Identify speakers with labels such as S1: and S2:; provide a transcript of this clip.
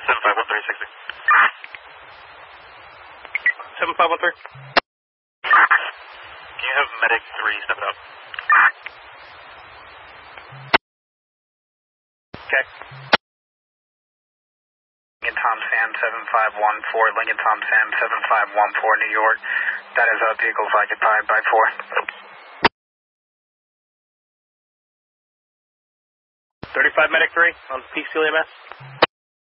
S1: 751360.
S2: 7513.
S1: Can you have medic 3 step it up?
S2: Okay.
S3: Lincoln Tom Sam 7514, Lincoln Tom Sam 7514, New York. That is vehicles occupied by 4.
S2: 35 medic 3 on PCLMS.